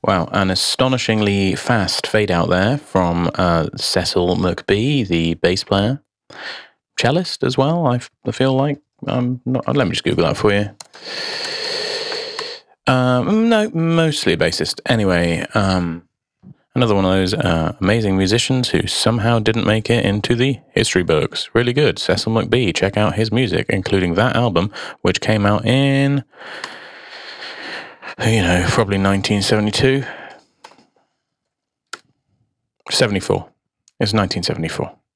Wow, an astonishingly fast fade out there from Cecil McBee, the bass player. Cellist as well, I feel like. Not, let me just Google that for you. No, mostly a bassist. Anyway, another one of those amazing musicians who somehow didn't make it into the history books. Really good. Cecil McBee. Check out his music, including that album, which came out in, probably 1972. 74. It's 1974.